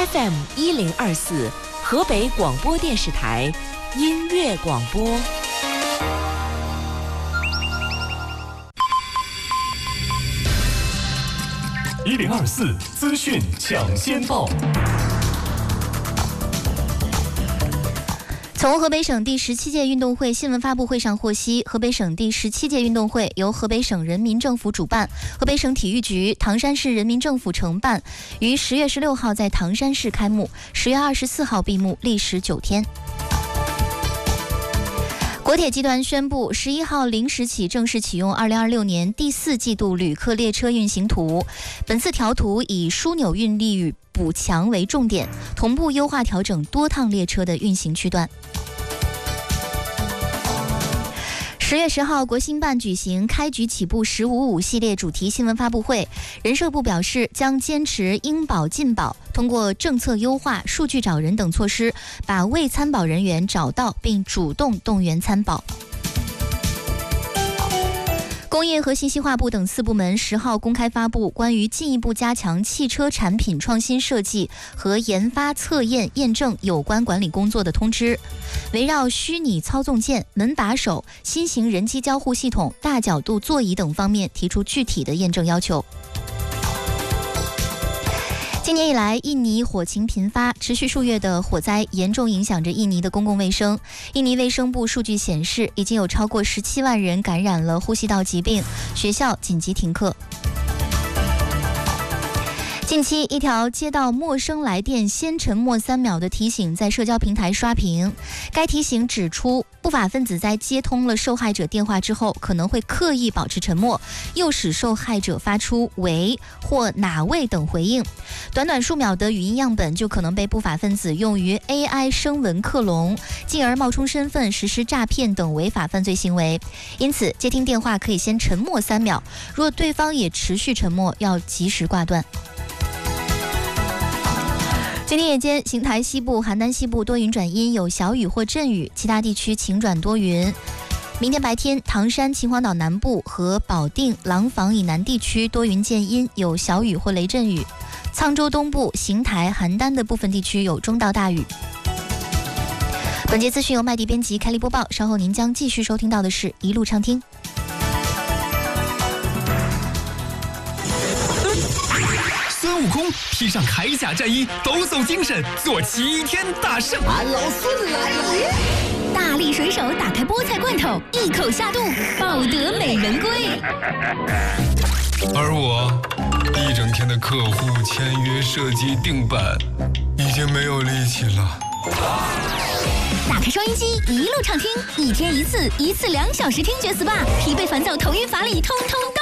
FM 1024，河北广播电视台音乐广播。 1024资讯抢先报。 从河北省第17届运动会新闻发布会上获悉，河北省第17届运动会由河北省人民政府主办，河北省体育局、唐山市人民政府承办，于10月16号在唐山市开幕，10月24号闭幕，历时9天。国铁集团宣布，11号0时起正式启用2026年第4季度旅客列车运行图。本次调图以枢纽运力与补强为重点，同步优化调整多趟列车的运行区段。10月10号，国新办举行开局起步“1055”系列主题新闻发布会。人社部表示，将坚持应保尽保，通过政策优化、数据找人等措施，把未参保人员找到并主动动员参保。工业和信息化部等4部门10号公开发布关于进一步加强汽车产品创新设计和研发、测验、验证有关管理工作的通知，围绕虚拟操纵键、门把手、新型人机交互系统、大角度座椅等方面提出具体的验证要求。今年以来，印尼火情频发，持续数月的火灾严重影响着印尼的公共卫生。印尼卫生部数据显示，已经有超过17万人感染了呼吸道疾病，学校紧急停课。近期，一条接到陌生来电先沉默3秒的提醒在社交平台刷屏。该提醒指出，不法分子在接通了受害者电话之后，可能会刻意保持沉默，诱使受害者发出“喂”或“哪位”等回应。短短数秒的语音样本就可能被不法分子用于 AI 声纹克隆，进而冒充身份实施诈骗等违法犯罪行为。因此，接听电话可以先沉默3秒，若对方也持续沉默，要及时挂断。今天夜间，邢台西部、邯郸西部多云转阴，有小雨或阵雨，其他地区晴转多云。明天白天，唐山、秦皇岛南部和保定、廊坊以南地区多云见阴，有小雨或雷阵雨。沧州东部、邢台、邯郸的部分地区有中到大雨。本节资讯由麦迪编辑，开立播报。稍后您将继续收听到的是一路畅听。 孙悟空披上铠甲战衣，抖擞精神，做齐天大圣。 俺老孙来也！ 大力水手打开菠菜罐头，一口下肚，抱得美人归。 而我一整天的客户签约、设计、定版，已经没有力气了。 打开收音机，一路畅听，1天1次，1次2小时听觉 SPA，疲惫烦躁、头晕乏力，通通